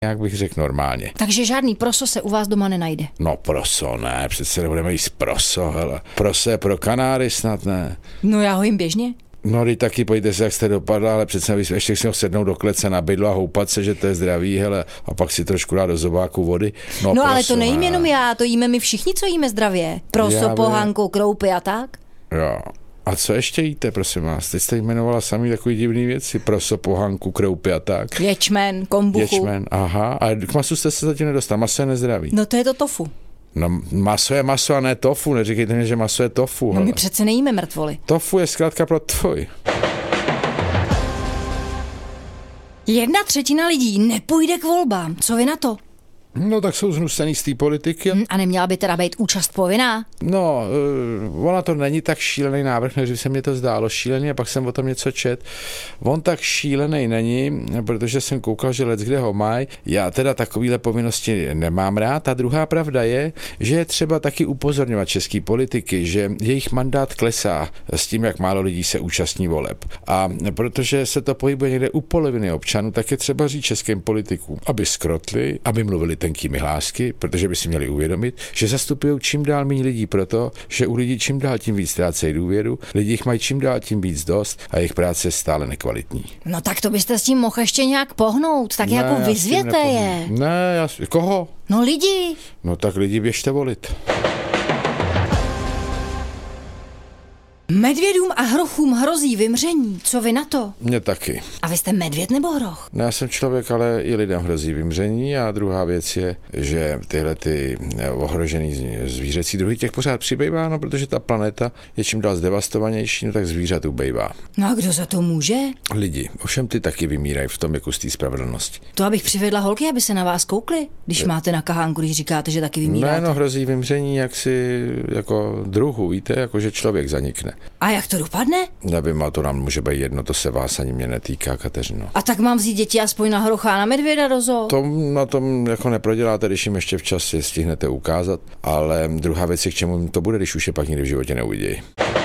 jak bych řekl normálně. Takže žádný proso se u vás doma nenajde? No proso ne, přece nebudeme jíst proso, hele. Proso je pro Kanáry snad ne. No já ho jim běžně. No, teď taky pojďte se, jak jste dopadla, ale přece ještě si ho sednout do klece na bydlo a houpat se, že to je zdravý, hele, a pak si trošku dát do zobáku vody. No ale to nejím jenom já, to jíme my všichni, co jíme zdravě. Proso, pohanku, kroupy a tak. Jo. A co ještě jíte, prosím vás? Teď jste jmenovala samý takový divný věci. Proso, pohanku, kroupy a tak. Ječmen, kombuchu. Ječmen, aha. A k masu jste se zatím nedostal. Maso je nezdravý. No to je to tofu. No maso je maso a ne tofu. Neříkejte mi, že maso je tofu. No hele. my přece nejíme mrtvoly. Tofu je zkrátka pro tvoj. 1/3 lidí nepůjde k volbám. Co vy na to? No tak jsou znusený z té politiky. A neměla by teda být účast povinná? No, ona to není tak šílený návrh, než se mi to zdálo šílený a pak jsem o tom něco čet. On tak šílený není, protože jsem koukal, že leckde ho mají. Já teda takovýhle povinnosti nemám rád. A druhá pravda je, že je třeba taky upozorňovat český politiky, že jejich mandát klesá s tím, jak málo lidí se účastní voleb. A protože se to pohybuje někde u poloviny občanů, tak je třeba říct českým politikům, aby skrotli, aby mluvili tenkými hlásky, protože by si měli uvědomit, že zastupují čím dál méně lidí proto, že u lidí čím dál tím víc ztrácejí důvěru, lidi jich mají čím dál tím víc dost a jejich práce je stále nekvalitní. No tak to byste s tím mohl ještě nějak pohnout, tak ne, jako vyzvěte je. Ne, koho? No lidi. No tak lidi běžte volit. Medvědům a hrochům hrozí vymření. Co vy na to? Mně taky. A vy jste medvěd nebo hroch? Ne, já jsem člověk, ale i lidem hrozí vymření a druhá věc je, že tyhle ty ohrožený zvířecí druhy těch pořád přibývá, no protože ta planeta je čím dál zdevastovanější, no tak zvířat ubejvá. No a kdo za to může? Lidi. Ovšem ty taky vymírají v tom jako z té spravedlnosti. To abych přivedla holky, aby se na vás koukly, když máte na kahánku, když říkáte, že taky vymíráte. Ne, no hrozí vymření jaksi jako druhu, víte, jako že člověk zanikne. A jak to dopadne? Nevím, a to nám může být jedno, to se vás ani mě netýká, Kateřino. A tak mám vzít děti aspoň na hrocha a na medvěda do zoo? To na tom jako neproděláte, když jim ještě včas si stihnete ukázat, ale druhá věc je, k čemu to bude, když už je pak nikdy v životě neuvidějí.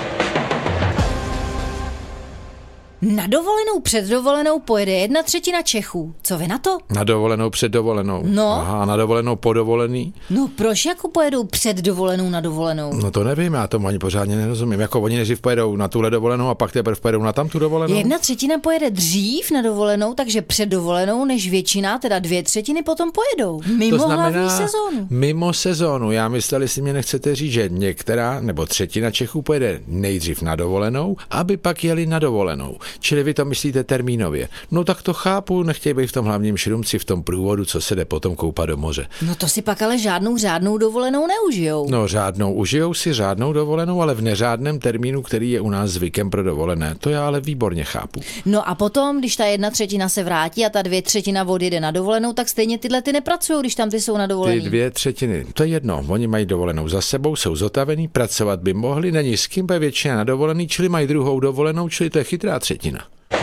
Na dovolenou před dovolenou pojede 1/3 Čechů. Co vy na to? Na dovolenou před dovolenou? No. Aha, na dovolenou po dovolený? No proč jako pojedou před dovolenou na dovolenou? No to nevím, já tomu ani pořádně nerozumím. Jako oni nejdřív pojedou na tuhle dovolenou a pak teprve pojedou na tamtu dovolenou? 1/3 pojede dřív na dovolenou, takže před dovolenou, než většina, teda 2/3 potom pojedou. Mimo to znamená, hlavní sezónu. Mimo sezónu. Já myslel, jestli mě nechcete říct, že některá nebo třetina Čechů pojede nejdřív na dovolenou, aby pak jeli na dovolenou. Čili vy to myslíte termínově. No tak to chápu, nechtějí být v tom hlavním šrumci, v tom průvodu, co se jde potom koupat do moře. No to si pak ale žádnou řádnou dovolenou neužijou. No užijou si řádnou dovolenou, ale v neřádném termínu, který je u nás zvykem pro dovolené. To já ale výborně chápu. No a potom, když ta 1/3 se vrátí a ta 2/3 odjede na dovolenou, tak stejně tyhle ty nepracují, když tam ty jsou na dovolený. Ty 2/3, to je jedno, oni mají dovolenou za sebou, jsou zotavení, pracovat by mohli, není s kým, většina na dovolený, čili mají druhou dovolenou, čili to je chytrá třetina.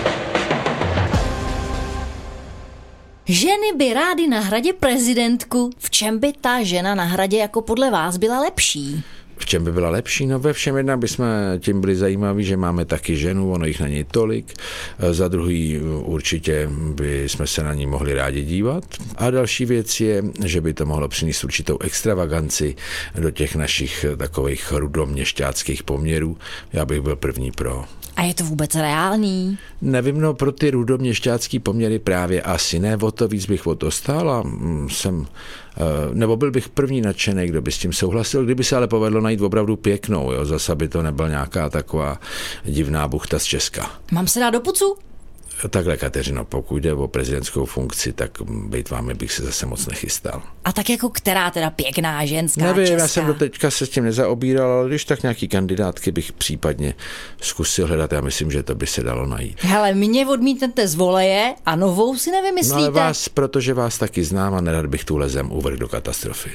Ženy by rády na Hradě prezidentku. V čem by ta žena na Hradě jako podle vás byla lepší? V čem by byla lepší? No ve všem jednak bychom tím byli zajímaví, že máme taky ženu, ono jich není tolik. Za druhý určitě by jsme se na ní mohli rádi dívat. A další věc je, že by to mohlo přinést určitou extravaganci do těch našich takových rudoměšťáckých poměrů. Já bych byl první pro. A je to vůbec reálný? Nevím, no pro ty rudoměšťácký poměry právě asi ne, o to víc bych o to stál a nebo byl bych první nadšený, kdo by s tím souhlasil, kdyby se ale povedlo najít opravdu pěknou, jo, zase by to nebyla nějaká taková divná buchta z Česka. Mám se dát do pucu? Takhle, Kateřino, pokud jde o prezidentskou funkci, tak být vámi bych se zase moc nechystal. A tak jako která teda pěkná ženská Nevím, česká? Já jsem doteďka se s tím nezaobíral, ale když tak nějaký kandidátky bych případně zkusil hledat, já myslím, že to by se dalo najít. Hele, mě odmítnete z voleje a novou si nevymyslíte. No ale vás, protože vás taky znám a nerad bych tuhle zem uvrhl do katastrofy.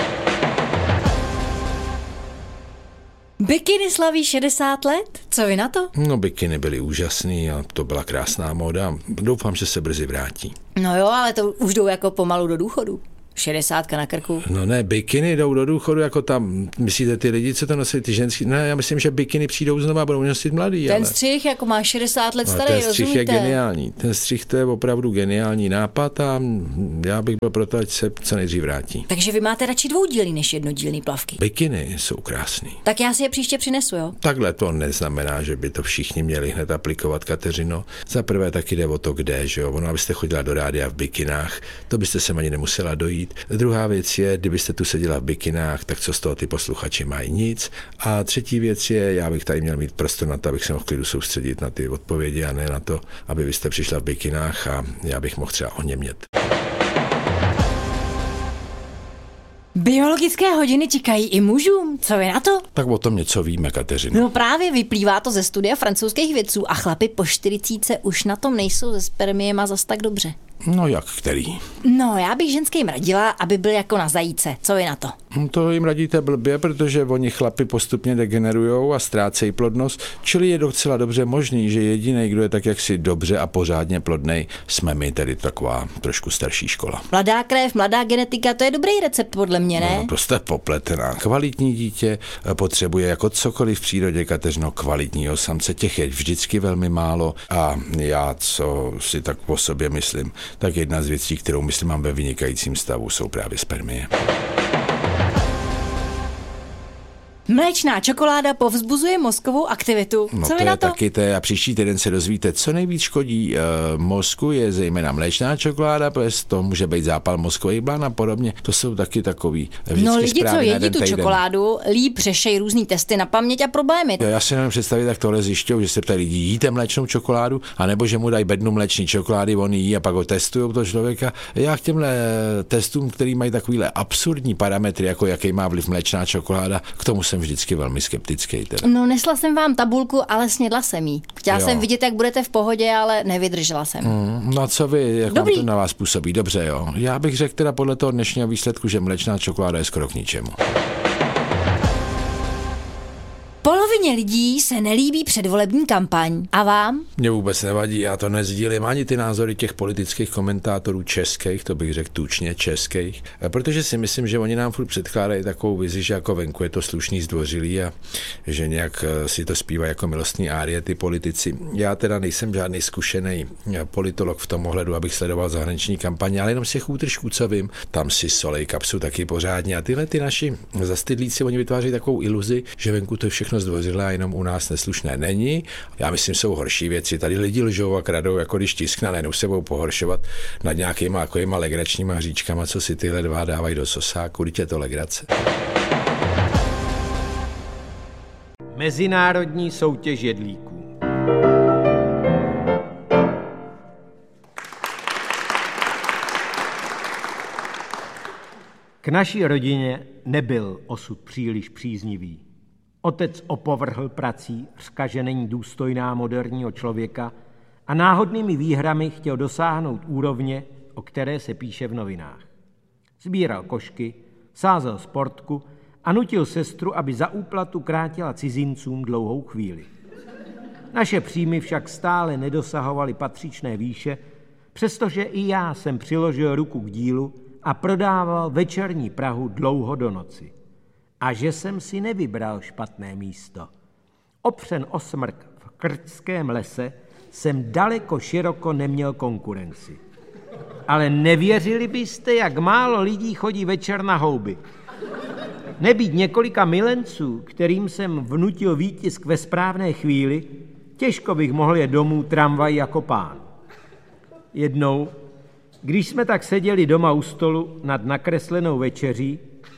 Bikiny slaví 60 let? Co vy na to? No, bikiny byly úžasný a to byla krásná móda. Doufám, že se brzy vrátí. No jo, ale to už jdou jako pomalu do důchodu. 60 na krku. No ne, bikiny jdou do důchodu, jako tam, myslíte ty lidi, co to nosí, ty ženský, ne, já myslím, že bikiny přijdou znova, budou nosit mladý. Ten střih, jako má 60 let starý, ten střih rozumíte? je geniální, ten střih to je opravdu geniální nápad a já bych byl proto, ať se co nejdřív vrátí. Takže vy máte radši dvoudílný než jednodílný plavky. Bikiny jsou krásný. Tak já si je příště přinesu, jo? Takhle to neznamená, že by to všichni měli hned aplikovat, Kateřino. Za prvé taky jde o to, kde, že jo? Ono, abyste chodila do rádia v bikinách, to byste se ani nemusela dojít. Druhá věc je, kdybyste tu seděla v bikinách, tak co z toho ty posluchači mají? Nic. A třetí věc je, já bych tady měl mít prostor na to, abych se mohl v klidu soustředit na ty odpovědi a ne na to, aby vy jste přišla v bikinách a já bych mohl třeba oněmět. Biologické hodiny čekají i mužům. Co je na to? Tak o tom něco víme, Kateřino. No právě vyplývá to ze studia francouzských vědců a chlapi po 40 už na tom nejsou se spermiema zas tak dobře. No jak který? No, já bych ženským radila, aby byl jako na zajíce. Co je na to? To jim radíte blbě, protože oni chlapi postupně degenerujou a ztrácejí plodnost, čili je docela dobře možný, že jediný, kdo je tak jaksi dobře a pořádně plodnej, jsme my, tedy taková trošku starší škola. Mladá krev, mladá genetika, to je dobrý recept podle mě, ne? No, to jste popletená. Kvalitní dítě potřebuje jako cokoliv v přírodě, Kateřino, kvalitního samce. Těch je vždycky velmi málo a já, co si tak o sobě myslím, tak jedna z věcí, kterou myslím mám ve vynikajícím stavu, jsou právě spermie. Mléčná čokoláda povzbuzuje mozkovou aktivitu. No Co to je na je to? taky to a příští týden se dozvíte, co nejvíc škodí mozku, je zejména mléčná čokoláda, protože to může být zápal mozkových blán a podobně. To jsou taky takový vždycky No lidi, co zprávy na jedí jeden tu týden. čokoládu, líp řešejí různý testy na paměť a problémy. Já si nevím představit, jak tohle zjišťují, že se ptají lidi, jíte mléčnou čokoládu, anebo že mu dají bednu mléčný čokolády, on jí a pak ho testují to člověka. Já k těmhle testům, který mají takovýhle absurdní parametry, jako jaký má vliv mléčná čokoláda, k tomu jsem vždycky velmi skeptický. Teda. No nesla jsem vám tabulku, ale snědla jsem jí. Chtěla jsem vidět, jak budete v pohodě, ale nevydržela jsem. No co vy, jak vám Dobrý. to na vás působí? Dobře, jo. Já bych řekl teda podle toho dnešního výsledku, že mléčná čokoláda je skoro k ničemu. Polovině lidí se nelíbí předvolební kampaň. A vám? Mně vůbec nevadí, já to nezdílím ani ty názory těch politických komentátorů českých, to bych řekl tučně českých, protože si myslím, že oni nám furt předkládají takovou vizi, že jako venku je to slušný, zdvořilý a že nějak si to zpívají jako milostný árie ty politici. Já teda nejsem žádný zkušený politolog v tom ohledu, abych sledoval zahraniční kampaně, ale jenom z těch útržků, co vím, tam si solej kapsu taky pořádně a tyhle ty naši zastydlíci, oni vytváří takovou iluzi, že venku to je všechno zdvořilé a jenom u nás neslušné není. Já myslím, jsou horší věci. Tady lidi lžou a kradou, jako když tiskne, nejenom se budou pohoršovat nad nějakýma takovýma legračníma hříčkama, co si tyhle dva dávají do sosáku. Vždyť je to legrace. Mezinárodní soutěž jedlíků. K naší rodině nebyl osud příliš příznivý. Otec opovrhl prací, řka, že není důstojná moderního člověka a náhodnými výhrami chtěl dosáhnout úrovně, o které se píše v novinách. Sbíral košky, sázel sportku a nutil sestru, aby za úplatu krátila cizincům dlouhou chvíli. Naše příjmy však stále nedosahovaly patřičné výše, přestože i já jsem přiložil ruku k dílu a prodával večerní Prahu dlouho do noci. A že jsem si nevybral špatné místo. Opřen o smrk v krčském lese jsem daleko široko neměl konkurenci. Ale nevěřili byste, jak málo lidí chodí večer na houby. Nebýt několika milenců, kterým jsem vnutil výtisk ve správné chvíli, těžko bych mohl jet domů tramvaj jako pán. Jednou, když jsme tak seděli doma u stolu nad nakreslenou večeří,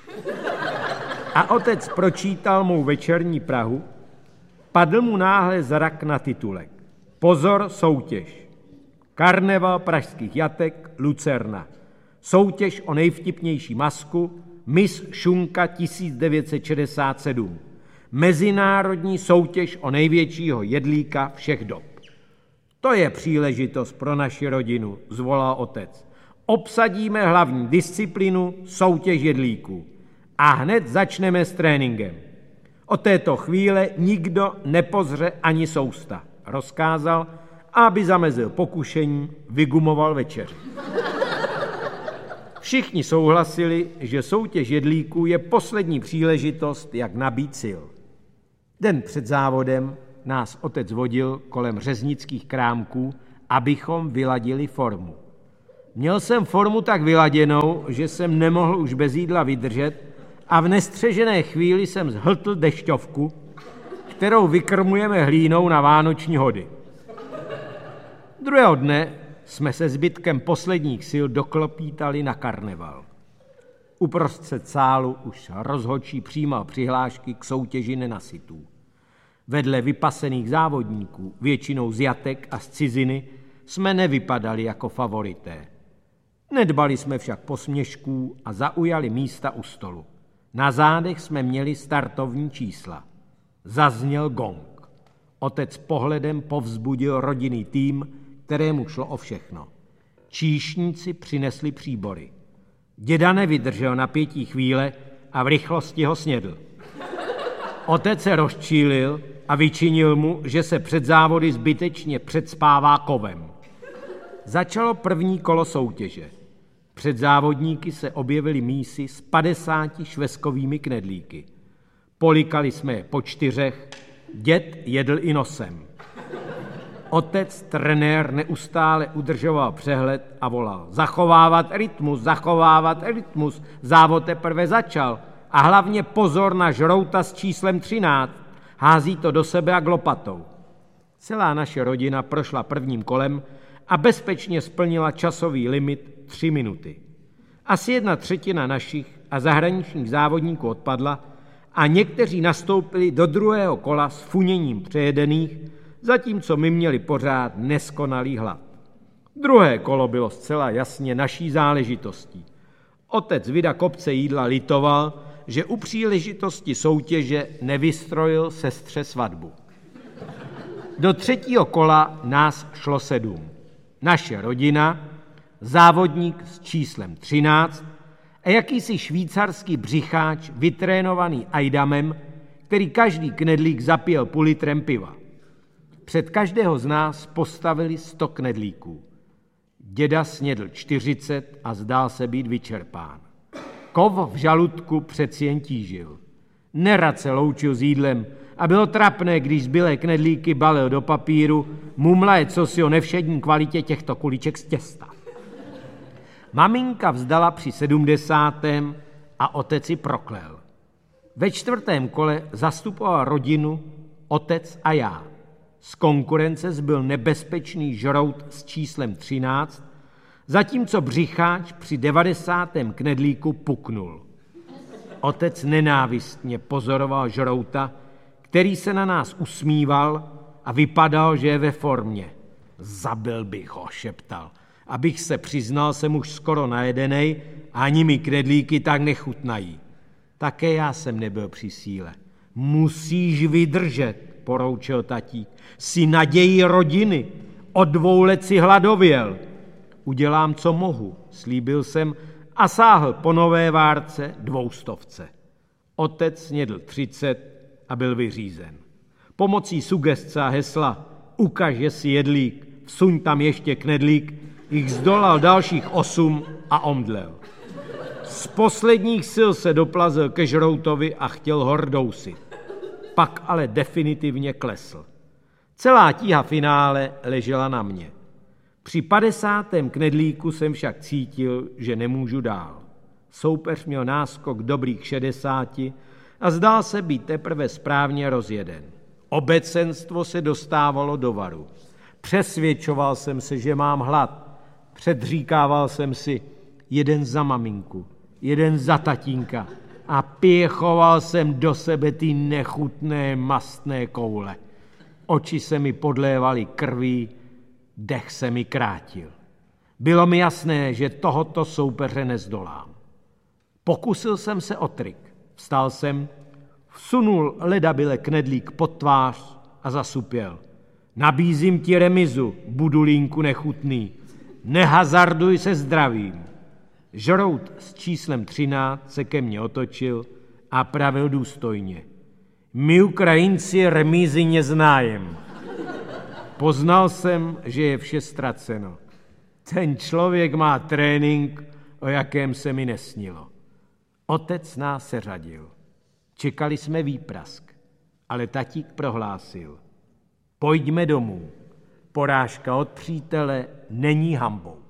a otec pročítal mou večerní Prahu, padl mu náhle zrak na titulek. Pozor, soutěž. Karneval pražských jatek, Lucerna. Soutěž o nejvtipnější masku, Miss Šunka 1967. Mezinárodní soutěž o největšího jedlíka všech dob. To je příležitost pro naši rodinu, zvolal otec. Obsadíme hlavní disciplínu, soutěž jedlíků. A hned začneme s tréninkem. Od této chvíle nikdo nepozře ani sousta, rozkázal, a aby zamezil pokušení, vygumoval večeři. Všichni souhlasili, že soutěž jedlíků je poslední příležitost, jak nabít sil. Den před závodem nás otec vodil kolem řeznických krámků, abychom vyladili formu. Měl jsem formu tak vyladěnou, že jsem nemohl už bez jídla vydržet a v nestřežené chvíli jsem zhltl dešťovku, kterou vykrmujeme hlínou na vánoční hody. Druhého dne jsme se zbytkem posledních sil doklopítali na karneval. Uprostřed sálu už rozhodčí přijímal přihlášky k soutěži nenasytů. Vedle vypasených závodníků, většinou z jatek a z ciziny, jsme nevypadali jako favorité. Nedbali jsme však posměšků a zaujali místa u stolu. Na zádech jsme měli startovní čísla. Zazněl gong. Otec pohledem povzbudil rodinný tým, kterému šlo o všechno. Číšníci přinesli příbory. Děda nevydržel napětí chvíle a v rychlosti ho snědl. Otec se rozčílil a vyčinil mu, že se před závody zbytečně předspává kovem. Začalo první kolo soutěže. Před závodníky se objevili mísy s 50 švestkovými knedlíky. Polikali jsme je po 4, děd jedl i nosem. Otec, trenér, neustále udržoval přehled a volal: zachovávat rytmus, závod teprve začal a hlavně pozor na žrouta s číslem 13, hází to do sebe jak lopatou. Celá naše rodina prošla prvním kolem a bezpečně splnila časový limit 3 minuty. Asi 1/3 našich a zahraničních závodníků odpadla a někteří nastoupili do druhého kola s funěním přejedených, zatímco my měli pořád neskonalý hlad. Druhé kolo bylo zcela jasně naší záležitostí. Otec vida kopce jídla litoval, že u příležitosti soutěže nevystrojil sestře svatbu. Do 3. kola nás šlo 7. Naše rodina, závodník s číslem 13 a jakýsi švýcarský břicháč vytrénovaný Ajdamem, který každý knedlík zapil půl litrem piva. Před každého z nás postavili 100 knedlíků. Děda snědl 40 a zdál se být vyčerpán. Kov v žaludku přeci jen tížil. Nerad se loučil s jídlem a bylo trapné, když zbylé knedlíky balil do papíru, mumlaje cosi o nevšední kvalitě těchto kuliček z těsta. Maminka vzdala při 70. a otec ji proklel. Ve 4. kole zastupoval rodinu otec a já. Z konkurence zbyl nebezpečný žrout s číslem 13, zatímco břicháč při 90. knedlíku puknul. Otec nenávistně pozoroval žrouta, který se na nás usmíval a vypadal, že je ve formě. Zabil bych ho, šeptal. Abych se přiznal, jsem už skoro najedenej a ani mi knedlíky tak nechutnají. Také já jsem nebyl při síle. Musíš vydržet, poroučil tatík. Jsi nadějí rodiny. Od 2 let si hladověl. Udělám, co mohu, slíbil jsem a sáhl po nové várce 200. Otec snědl 30 a byl vyřízen. Pomocí sugestce a hesla ukaž, že jsi jedlík, vsuň tam ještě knedlík, jich zdolal dalších 8 a omdlel. Z posledních sil se doplazil ke žroutovi a chtěl ho rdousit. Pak ale definitivně klesl. Celá tíha finále ležela na mě. Při 50. knedlíku jsem však cítil, že nemůžu dál. Soupeř měl náskok dobrých 60 a zdál se být teprve správně rozjeden. Obecenstvo se dostávalo do varu. Přesvědčoval jsem se, že mám hlad. Předříkával jsem si jeden za maminku, jeden za tatínka a pěchoval jsem do sebe ty nechutné mastné koule. Oči se mi podlévaly krví, dech se mi krátil. Bylo mi jasné, že tohoto soupeře nezdolám. Pokusil jsem se o trik. Vstal jsem, vsunul ledabyle knedlík pod tvář a zasupěl. Nabízím ti remizu, budulínku nechutný. Nehazarduj se zdravím. Žrout s číslem 13 se ke mně otočil a pravil důstojně. My Ukrajinci remízy neznájem. Poznal jsem, že je vše ztraceno. Ten člověk má trénink o jakém se mi nesnilo. Otec nás seřadil. Čekali jsme výprask, ale tatík prohlásil: pojďme domů. Porážka od přítele není hanbou.